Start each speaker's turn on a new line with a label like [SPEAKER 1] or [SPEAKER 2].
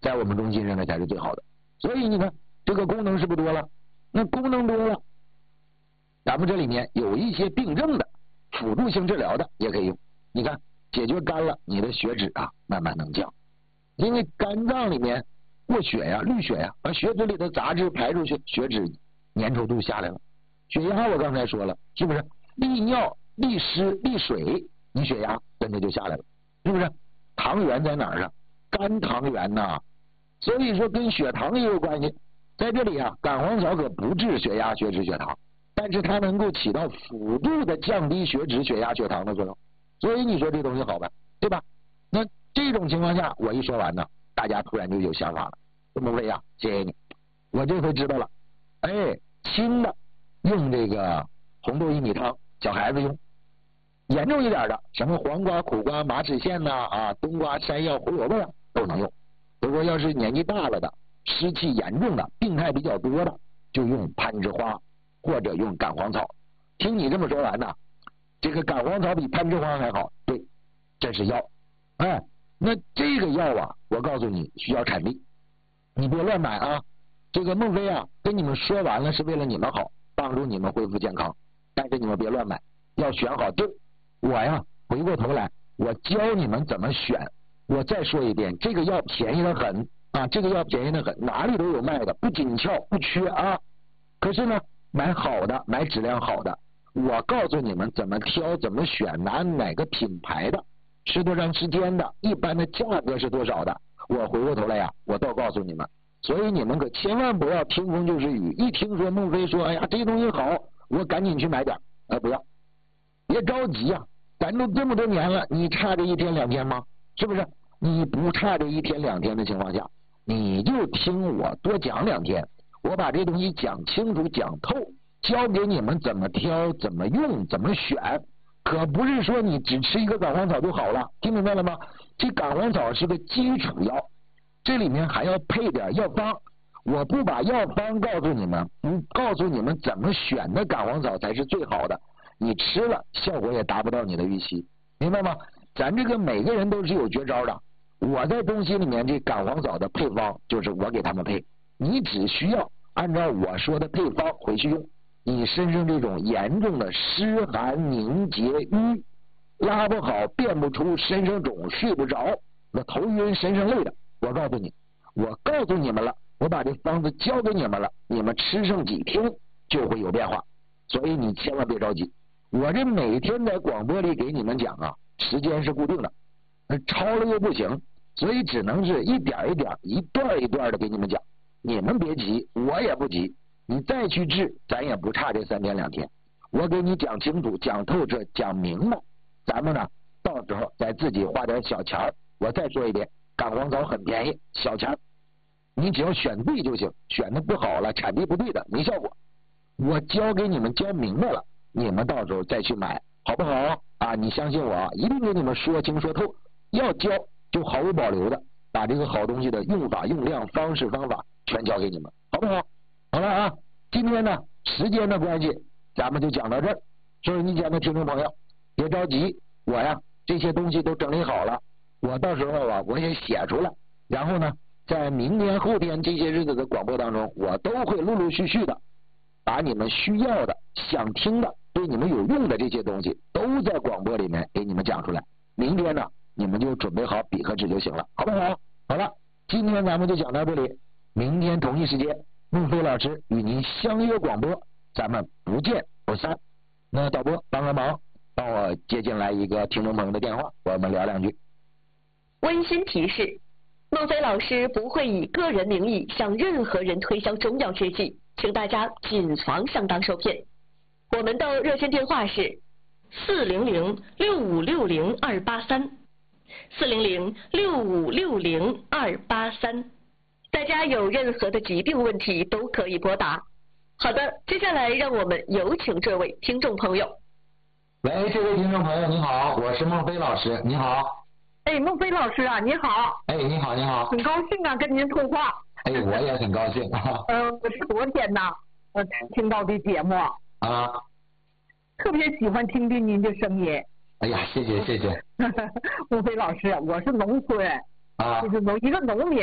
[SPEAKER 1] 在我们中心认为才是最好的。所以你看这个功能是不是多了？那功能多了，咱们这里面有一些病症的辅助性治疗的也可以用。你看解决干了，你的血脂啊慢慢能降，因为肝脏里面过血呀、滤血呀，把血脂里的杂质排出去，血脂粘稠度下来了。血压我刚才说了，是不是利尿、利湿、利水，你血压跟着就下来了，是不是？糖原在哪儿啊？肝糖原呐，所以说跟血糖也有关系。在这里啊，杆黄草可不治血压、血脂、血糖，但是它能够起到辅助的降低血脂、血压、血糖的作用。所以你说这东西好吧，对吧？那这种情况下，我一说完呢，大家突然就有想法了。孟非呀，谢谢你，我这回知道了。哎，轻的用这个红豆薏米汤，小孩子用；严重一点的，什么黄瓜、苦瓜、马齿苋呐、冬瓜、山药、胡萝卜呀，都能用。如果要是年纪大了的，湿气严重的，病态比较多的，就用攀枝花或者用杆黄草。听你这么说完呢，这个杆黄草比攀枝花还好。对，这是药。哎，那这个药啊，我告诉你需要产地，你别乱买啊。这个孟非啊跟你们说完了是为了你们好，帮助你们恢复健康，但是你们别乱买，要选好地儿。我呀回过头来，我教你们怎么选。我再说一遍，这个药便宜的很啊，这个药便宜的很，哪里都有卖的，不紧俏，不缺啊。可是呢，买好的，买质量好的，我告诉你们怎么挑，怎么选，拿哪个品牌的，吃多长时间的，一般的价格是多少的，我回过头来呀，我都告诉你们。所以你们可千万不要听风就是雨，一听说孟非说，哎呀，这东西好，我赶紧去买点，不要，别着急呀，咱都这么多年了，你差这一天两天吗？是不是？你不差这一天两天的情况下，你就听我多讲两天，我把这东西讲清楚讲透，教给你们怎么挑怎么用怎么选，可不是说你只吃一个杆黄草就好了，听明白了吗？这杆黄草是个基础药，这里面还要配点药方，我不把药方告诉你们，不告诉你们怎么选的杆黄草才是最好的，你吃了效果也达不到你的预期，明白吗？咱这个每个人都是有绝招的，我在中心里面这杆黄草的配方就是我给他们配，你只需要按照我说的配方回去用。你身上这种严重的湿寒凝结瘀，拉不好便不出，身上肿睡不着，那头晕身上累的，我告诉你们了，我把这方子交给你们了，你们吃上几天就会有变化，所以你千万别着急。我这每天在广播里给你们讲啊，时间是固定的，超了又不行，所以只能是一点一点一段一段的给你们讲，你们别急，我也不急，你再去治咱也不差这3天2天，我给你讲清楚讲透彻讲明白，咱们呢到时候再自己花点小钱儿。我再说一遍，杆黄草很便宜，小钱你只要选对就行，选的不好了产地不对的没效果，我教给你们教明白了，你们到时候再去买好不好啊？你相信我，一定给你们说清说透，要教就毫无保留的把这个好东西的用法用量方式方法全教给你们，好不好？好了啊，今天呢时间的关系咱们就讲到这儿。收音机前的听众朋友别着急，我呀这些东西都整理好了，我到时候啊我也写出来，然后呢在明天后天这些日子的广播当中，我都会陆陆续续的把你们需要的想听的对你们有用的这些东西都在广播里面给你们讲出来，明天呢你们就准备好笔和纸就行了，好不好？好了，今天咱们就讲到这里，明天同一时间孟非老师与您相约广播，咱们不见不散。那导播帮个忙，帮我接进来一个听众朋友的电话，我们聊两句。
[SPEAKER 2] 温馨提示，孟非老师不会以个人名义向任何人推销中药制剂，请大家谨防上当受骗。我们的热线电话是400-6560-283，400-6560-283，大家有任何的疾病问题都可以拨打。好的，接下来让我们有请这位听众朋友。
[SPEAKER 1] 喂，这位听众朋友你好，我是孟非老师，你好。
[SPEAKER 3] 哎，孟非老师啊，你好。
[SPEAKER 1] 哎，你好，你好。
[SPEAKER 3] 很高兴啊，跟您通话。
[SPEAKER 1] 哎，我也很高兴。
[SPEAKER 3] 我是昨天呐，听到的节目
[SPEAKER 1] 啊，
[SPEAKER 3] 特别喜欢听听您的声音。
[SPEAKER 1] 哎呀，谢谢谢谢。
[SPEAKER 3] 孟非老师，我是农村
[SPEAKER 1] 啊，
[SPEAKER 3] 就是一个农民。